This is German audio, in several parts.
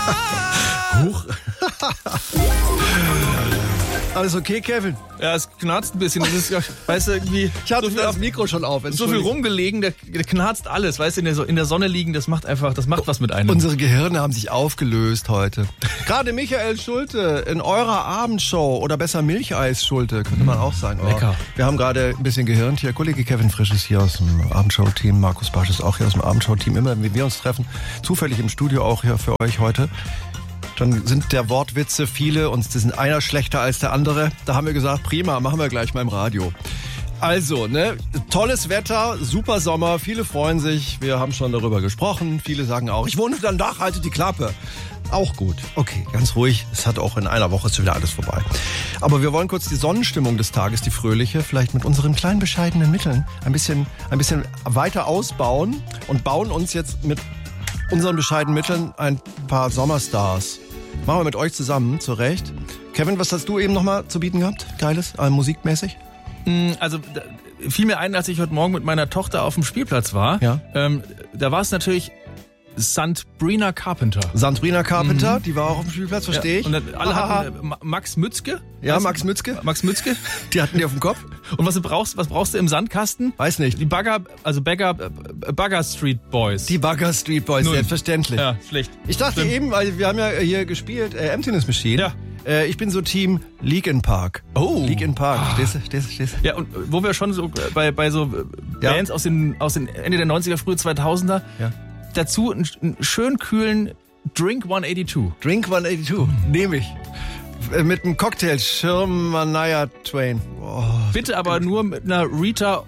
Huch. Alles okay, Kevin? Ja, es knarzt ein bisschen. Das ist, weißt du, irgendwie. Ich hatte das Mikro schon auf. So viel rumgelegen, der knarzt alles. Weißt du, in der Sonne liegen, das macht was mit einem. Unsere Gehirne haben sich aufgelöst heute. Gerade Michael Schulte in eurer Abendshow oder besser Milcheis Schulte, könnte man auch sagen. Lecker. Wir haben gerade ein bisschen Gehirntier. Kollege Kevin Frisch ist hier aus dem Abendshow-Team. Markus Barsch ist auch hier aus dem Abendshow-Team. Immer, wenn wir uns treffen, zufällig im Studio auch hier für euch heute. Dann sind der Wortwitze viele und die sind einer schlechter als der andere. Da haben wir gesagt, prima, machen wir gleich mal im Radio. Also, ne, tolles Wetter, super Sommer, viele freuen sich. Wir haben schon darüber gesprochen. Viele sagen auch, ich wohne unter dem Dach, haltet die Klappe. Auch gut. Okay, ganz ruhig. Es hat auch in einer Woche ist wieder alles vorbei. Aber wir wollen kurz die Sonnenstimmung des Tages, die fröhliche, vielleicht mit unseren kleinen bescheidenen Mitteln ein bisschen weiter ausbauen und bauen uns jetzt mit unseren bescheidenen Mitteln ein paar Sommerstars. Machen wir mit euch zusammen, zurecht. Kevin, was hast du eben nochmal zu bieten gehabt? Geiles, musikmäßig? Also fiel mir ein, als ich heute Morgen mit meiner Tochter auf dem Spielplatz war. Ja. Da war es natürlich Sabrina Carpenter. Sabrina Carpenter, die war auch auf dem Spielplatz, verstehe ich. Und alle hatten Max Mützke. Ja, Max Mützke. Max Mützke. Die hatten die auf dem Kopf. Und was brauchst du im Sandkasten? Weiß nicht. Die Bagger Street Boys. Die Bagger Street Boys, selbstverständlich. Ja, schlecht. Ich dachte eben, weil wir haben ja hier gespielt, Emptiness Machine. Ja. Ich bin so Team Linkin Park. Oh. Linkin Park, stehst du? Ja, und wo wir schon so bei so Bands aus den Ende der 90er, frühe 2000er, ja. Dazu einen schön kühlen Drink 182. Drink 182, nehme ich. Mit einem Cocktail, Shania Twain. Oh. Bitte aber nur mit einer Rita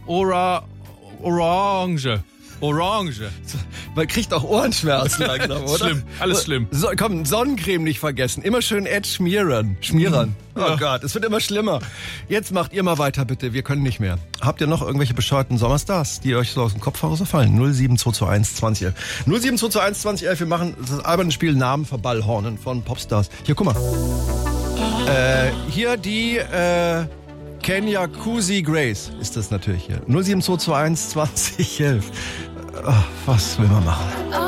Orange. Man kriegt auch Ohrenschmerzen langsam, oder? Schlimm, alles schlimm. So, komm, Sonnencreme nicht vergessen. Immer schön Ed schmieren. Oh Gott, es wird immer schlimmer. Jetzt macht ihr mal weiter, bitte. Wir können nicht mehr. Habt ihr noch irgendwelche bescheuerten Sommerstars, die euch so aus dem Kopf herausfallen? 07221 2011. 07221 2011. Wir machen das alberne Spiel Namen verballhornen von Popstars. Hier, guck mal. Hier die Kenya Kusi Grace ist das natürlich hier. 07221 2011. Was will man machen?